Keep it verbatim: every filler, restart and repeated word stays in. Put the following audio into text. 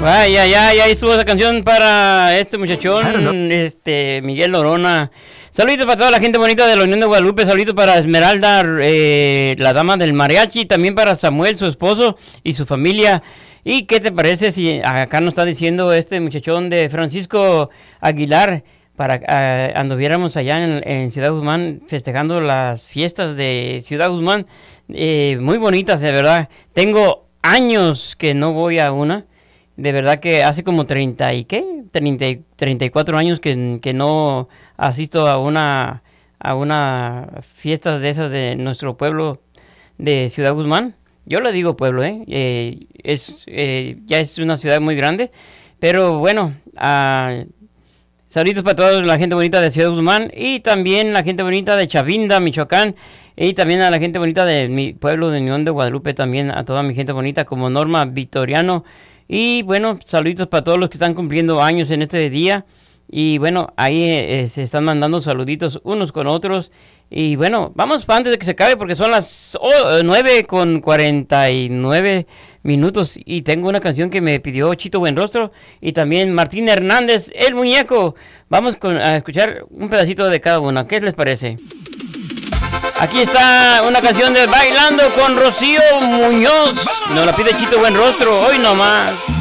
Ay, ay, ay, ahí estuvo esa canción para este muchachón, este Miguel Lorona. Saluditos para toda la gente bonita de la Unión de Guadalupe, saluditos para Esmeralda, eh, la dama del mariachi, también para Samuel, su esposo y su familia. ¿Y qué te parece si acá nos está diciendo este muchachón de Francisco Aguilar para uh, anduviéramos allá en, en Ciudad Guzmán festejando las fiestas de Ciudad Guzmán? Eh, muy bonitas, de verdad. Tengo años que no voy a una. De verdad que hace como treinta y qué, treinta, treinta y cuatro años que, que no asisto a una a una fiesta de esas de nuestro pueblo de Ciudad Guzmán. Yo le digo pueblo, eh, eh es eh, ya es una ciudad muy grande, pero bueno, uh, saludos para toda la gente bonita de Ciudad Guzmán y también la gente bonita de Chavinda, Michoacán, y también a la gente bonita de mi pueblo de Unión de Guadalupe, también a toda mi gente bonita como Norma Victoriano. Y bueno, saluditos para todos los que están cumpliendo años en este día. Y bueno, ahí eh, se están mandando saluditos unos con otros. Y bueno, vamos antes de que se acabe porque son las oh, nueve con cuarenta y nueve minutos. Y tengo una canción que me pidió Chito Buenrostro y también Martín Hernández, el muñeco. Vamos con, a escuchar un pedacito de cada una. ¿Qué les parece? Aquí está una canción de Bailando con Rocío Muñoz. Nos la pide Chito Buenrostro, hoy nomás.